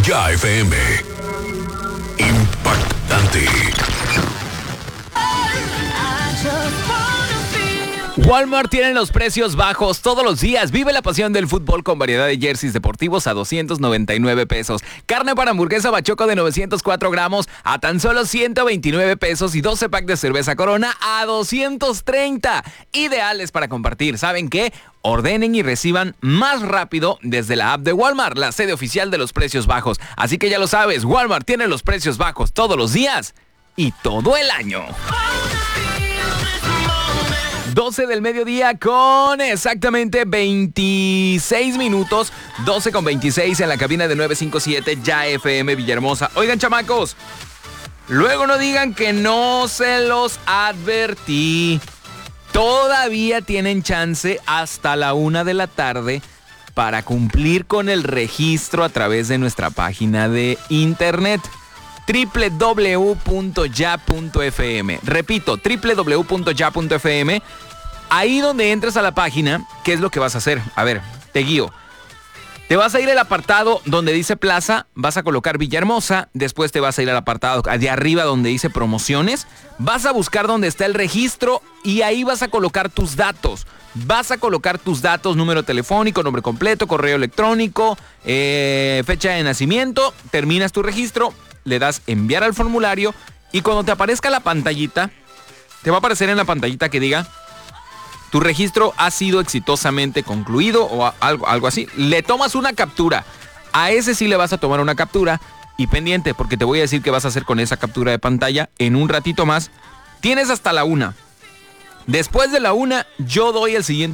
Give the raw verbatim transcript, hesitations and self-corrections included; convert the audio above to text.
Ya F M. Impactante. Walmart tiene los precios bajos todos los días. Vive la pasión del fútbol con variedad de jerseys deportivos a doscientos noventa y nueve pesos. Carne para hamburguesa Bachoco de novecientos cuatro gramos a tan solo ciento veintinueve pesos. Y doce pack de cerveza Corona a doscientos treinta. Ideales para compartir. ¿Saben qué? Ordenen y reciban más rápido desde la app de Walmart, la sede oficial de los precios bajos. Así que ya lo sabes, Walmart tiene los precios bajos todos los días y todo el año. doce del mediodía con exactamente veintiséis minutos, doce con veintiséis en la cabina de nueve cinco siete Ya F M Villahermosa. Oigan, chamacos, luego no digan que no se los advertí. Todavía tienen chance hasta la una de la tarde para cumplir con el registro a través de nuestra página de internet. doble u doble u doble u punto ya punto f m. Repito, doble u doble u doble u punto ya punto f m. Ahí donde entres a la página, ¿qué es lo que vas a hacer? A ver, te guío. Te vas a ir al apartado donde dice plaza, vas a colocar Villahermosa, después te vas a ir al apartado de arriba donde dice promociones, vas a buscar donde está el registro y ahí vas a colocar tus datos. Vas a colocar tus datos, número telefónico, nombre completo, correo electrónico, eh, fecha de nacimiento, terminas tu registro, le das enviar al formulario y cuando te aparezca la pantallita, te va a aparecer en la pantallita que diga tu registro ha sido exitosamente concluido o algo, algo así. Le tomas una captura. A ese sí le vas a tomar una captura y pendiente porque te voy a decir qué vas a hacer con esa captura de pantalla en un ratito más. Tienes hasta la una. Después de la una yo doy el siguiente